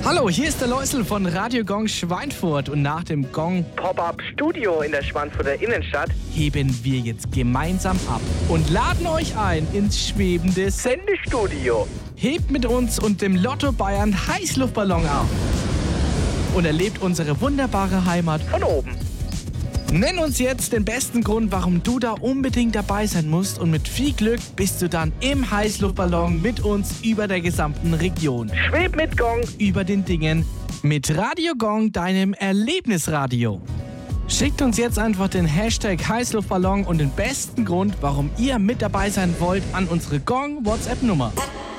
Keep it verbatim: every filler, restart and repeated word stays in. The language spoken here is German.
Hallo, hier ist der Läusel von Radio Gong Schweinfurt und nach dem Gong Pop-Up Studio in der Schweinfurter Innenstadt heben wir jetzt gemeinsam ab und laden euch ein ins schwebende Sendestudio. Hebt mit uns und dem Lotto Bayern Heißluftballon ab und erlebt unsere wunderbare Heimat von oben. Nenn uns jetzt den besten Grund, warum du da unbedingt dabei sein musst und mit viel Glück bist du dann im Heißluftballon mit uns über der gesamten Region. Schweb mit Gong über den Dingen mit Radio Gong, deinem Erlebnisradio. Schickt uns jetzt einfach den Hashtag Heißluftballon und den besten Grund, warum ihr mit dabei sein wollt, an unsere Gong WhatsApp-Nummer.